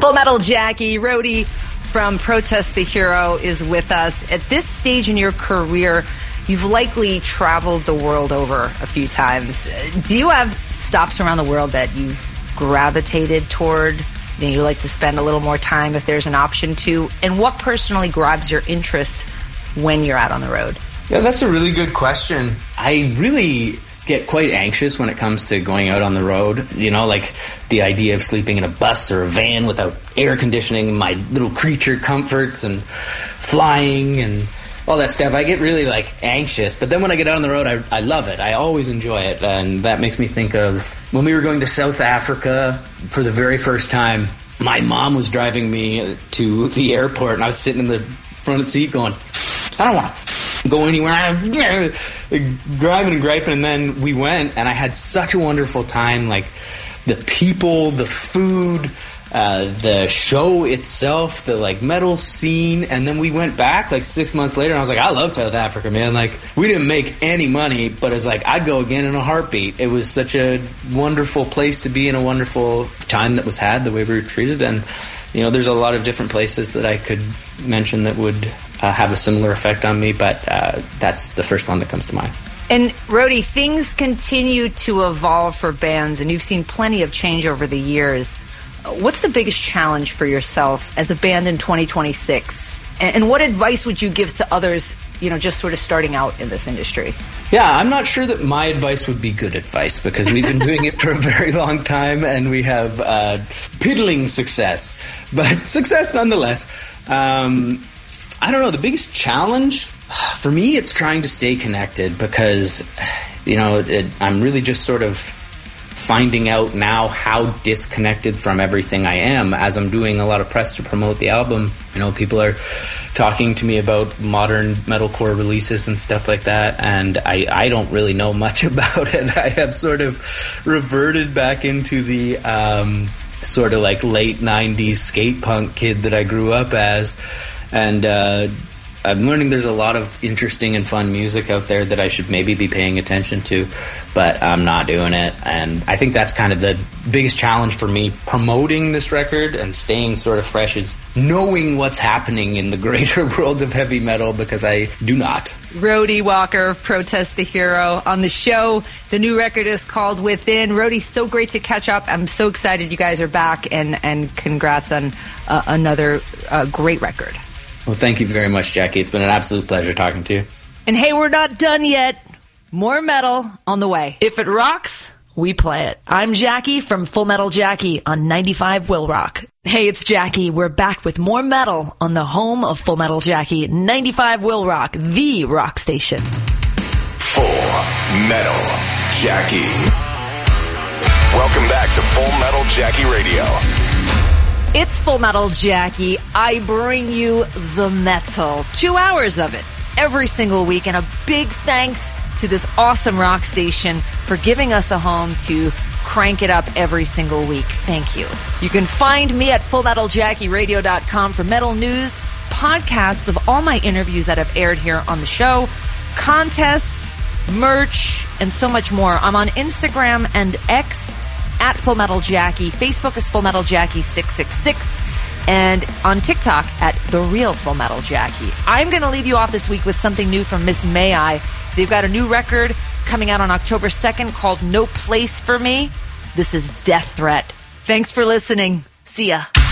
Full Metal Jackie, roadie from Protest the Hero, is with us. At this stage in your career, you've likely traveled the world over a few times. Do you have stops around the world that you've gravitated toward? You like to spend a little more time if there's an option to? And what personally grabs your interest when you're out on the road? Yeah, that's a really good question. I really get quite anxious when it comes to going out on the road. You know, like the idea of sleeping in a bus or a van without air conditioning, my little creature comforts and flying and all that stuff. I get really anxious, but then when I get out on the road, I love it. I always enjoy it. And that makes me think of when we were going to South Africa for the very first time. My mom was driving me to the airport and I was sitting in the front seat going, I don't want to go anywhere, driving and griping. And then we went and I had such a wonderful time. Like the people, the food, the show itself, the metal scene. And then we went back 6 months later and I was like, I love South Africa, man. We didn't make any money, but it's I'd go again in a heartbeat. It was such a wonderful place to be and a wonderful time that was had, the way we were treated. And there's a lot of different places that I could mention that would have a similar effect on me, but that's the first one that comes to mind. And Rody, things continue to evolve for bands, and you've seen plenty of change over the years. What's the biggest challenge for yourself as a band in 2026? And what advice would you give to others, just sort of starting out in this industry? Yeah, I'm not sure that my advice would be good advice because we've been doing it for a very long time and we have piddling success, but success nonetheless. I don't know, the biggest challenge for me, it's trying to stay connected because, I'm really just sort of finding out now how disconnected from everything I am as I'm doing a lot of press to promote the album. People are talking to me about modern metalcore releases and stuff like that, and I don't really know much about it. I have sort of reverted back into the sort of late 90s skate punk kid that I grew up as, and I'm learning there's a lot of interesting and fun music out there that I should maybe be paying attention to, but I'm not doing it. And I think that's kind of the biggest challenge for me promoting this record and staying sort of fresh, is knowing what's happening in the greater world of heavy metal, because I do not. Rody Walker of Protest the Hero on the show. The new record is called Within. Rody, so great to catch up. I'm so excited you guys are back, and congrats on another great record. Well, thank you very much, Jackie. It's been an absolute pleasure talking to you. And hey, we're not done yet. More metal on the way. If it rocks, we play it. I'm Jackie from Full Metal Jackie on 95 Will Rock. Hey, it's Jackie. We're back with more metal on the home of Full Metal Jackie, 95 Will Rock, the rock station. Full Metal Jackie. Welcome back to Full Metal Jackie Radio. It's Full Metal Jackie. I bring you the metal. 2 hours of it every single week. And a big thanks to this awesome rock station for giving us a home to crank it up every single week. Thank you. You can find me at FullMetalJackieRadio.com for metal news, podcasts of all my interviews that have aired here on the show, contests, merch, and so much more. I'm on Instagram and X at Full Metal Jackie. Facebook is Full Metal Jackie 666, and on TikTok at The Real Full Metal Jackie. I'm going to leave you off this week with something new from Miss May I. They've got a new record coming out on October 2nd called No Place for Me. This is Death Threat. Thanks for listening. See ya.